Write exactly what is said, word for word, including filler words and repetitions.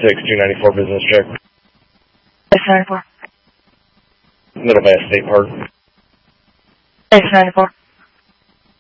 six, two ninety-four business check. six ninety-four. Middle Bass State Park. six ninety-four.